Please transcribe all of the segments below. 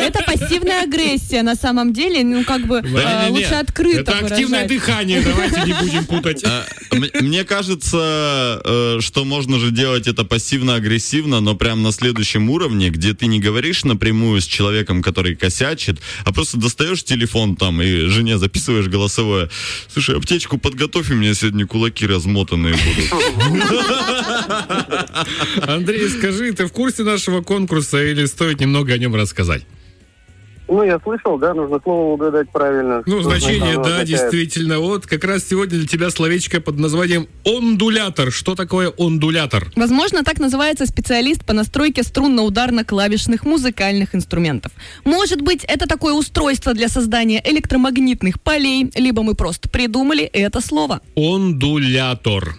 это пассивная агрессия на самом деле. Лучше открыто это выражать. Активное дыхание, давайте не будем путать. Мне кажется, что можно же делать это пассивно-агрессивно, но прям на следующем уровне, где ты не говоришь напрямую с человеком, который косячит, а просто достаешь телефон там и жене записываешь голосовое. Слушай, аптечку подготовь, у меня сегодня кулаки размотанные будут. Андрей, скажи, ты в курсе нашего конкурса или стоит немного о нем рассказать? Я слышал, да, нужно слово угадать правильно. Значение, да, действительно. Вот как раз сегодня для тебя словечко под названием ондулятор. Что такое ондулятор? Возможно, так называется специалист по настройке струнно-ударно-клавишных музыкальных инструментов. Может быть, это такое устройство для создания электромагнитных полей, либо мы просто придумали это слово. Ондулятор.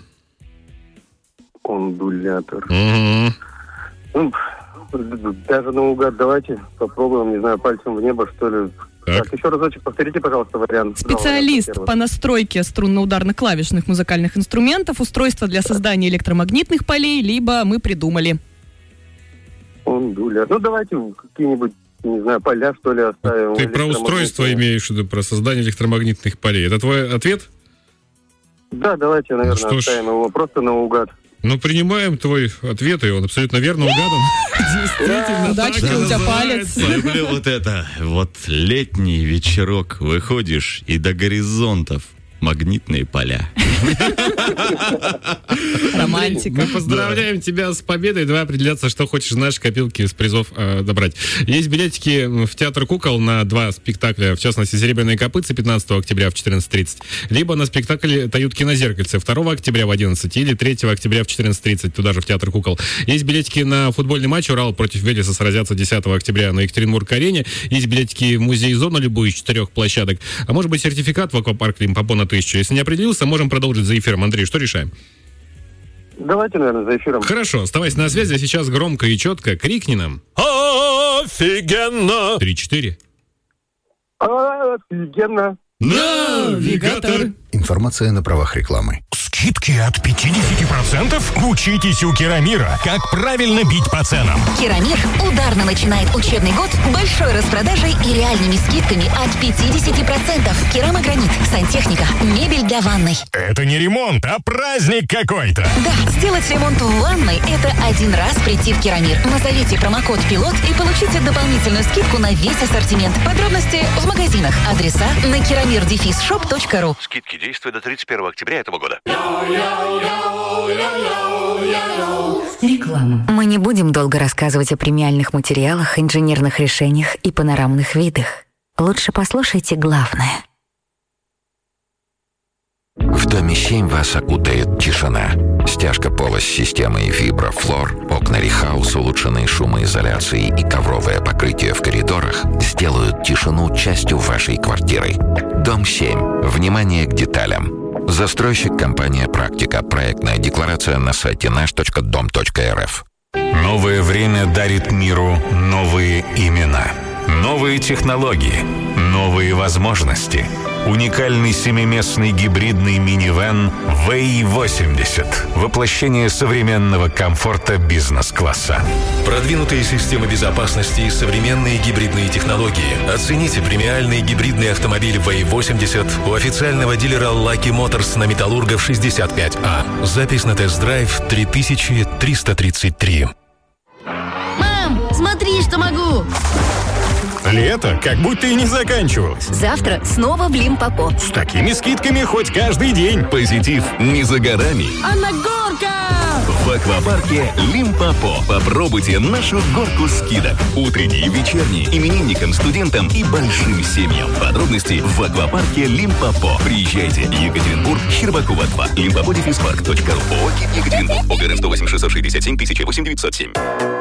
Ондулятор. Угу. Даже наугад давайте попробуем, не знаю, пальцем в небо, что ли. Так, еще разочек повторите, пожалуйста, вариант. Специалист по настройке струнно-ударно-клавишных музыкальных инструментов, устройство для создания электромагнитных полей, либо мы придумали. Ондулятор. Давайте какие-нибудь, не знаю, поля, что ли, оставим. Ты про устройство имеешь в виду, про создание электромагнитных полей. Это твой ответ? Да, давайте, наверное, оставим его просто наугад. Принимаем твой ответ, и он абсолютно верно угадан. Действительно, удачный у тебя палец. Люблю вот это. Вот летний вечерок, выходишь, и до горизонтов магнитные поля. Романтика. Мы поздравляем тебя с победой. Давай определяться, что хочешь из нашей копилки из призов добрать. Есть билетики в Театр кукол на 2 спектакля, в частности, «Серебряные копытцы» 15 октября в 14:30, либо на спектакль «Таюткино на зеркальце» 2 октября в 11 или 3 октября в 14:30, туда же в Театр кукол. Есть билетики на футбольный матч «Урал» против «Велеса» сразятся 10 октября на Екатеринбург-арене. Есть билетики в музей «Зона», любую из 4 площадок. А может быть, сертификат в аквапарк «Лимпопо» на 1000. Если не определился, можем продолжить за эфиром. Андрей, что решаем? Давайте, наверное, за эфиром. Хорошо, оставайся на связи, а сейчас громко и четко крикни нам. Офигенно! 3-4. Офигенно! Навигатор! Информация на правах рекламы. Скидки от 50%? Учитесь у Керамира, как правильно бить по ценам. Керамир ударно начинает учебный год большой распродажей и реальными скидками от 50%. Керамогранит, сантехника, мебель для ванной. Это не ремонт, а праздник какой-то. Да, сделать ремонт в ванной – это один раз прийти в Керамир. Назовите промокод «Пилот» и получите дополнительную скидку на весь ассортимент. Подробности в магазинах. Адреса на keramir-shop.ru. Скидки действуют до 31 октября этого года. Реклама. Мы не будем долго рассказывать о премиальных материалах, инженерных решениях и панорамных видах. Лучше послушайте главное. В доме 7 вас окутает тишина. Стяжка пола с системой Виброфлор, окна Рихаус, улучшенные шумоизоляцией и ковровое покрытие в коридорах сделают тишину частью вашей квартиры. Дом 7. Внимание к деталям. Застройщик компания «Практика». Проектная декларация на сайте nash.dom.rf. Новое время дарит миру новые имена. Новые технологии, новые возможности. Уникальный семиместный гибридный минивэн VE80. Воплощение современного комфорта бизнес-класса. Продвинутые системы безопасности и современные гибридные технологии. Оцените премиальный гибридный автомобиль VE80 у официального дилера Lucky Motors на Металлургов 65А. Запись на тест-драйв 3333. Мам, смотри, что могу! Лето как будто и не заканчивалось. Завтра снова в Лимпопо. С такими скидками хоть каждый день. Позитив не за горами. А на горка! В аквапарке Лимпопо. Попробуйте нашу горку скидок. Утренние, вечерние, именинникам, студентам и большим семьям. Подробности в аквапарке Лимпопо. Приезжайте. Екатеринбург, Щербакова 2. Limpopo-парк.ру. ООО «Екатеринбург». ОГРН 108 667 1008 907.